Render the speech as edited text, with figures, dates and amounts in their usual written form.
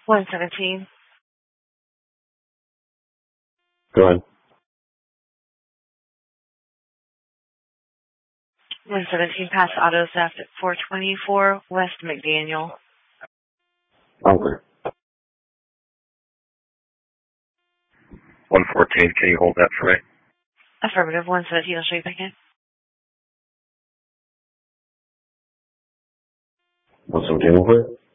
117. Go ahead. 117 past auto theft at 424 West McDaniel. Over. 114, can you hold that for me? Affirmative. 117, I'll show you back in. 117, over.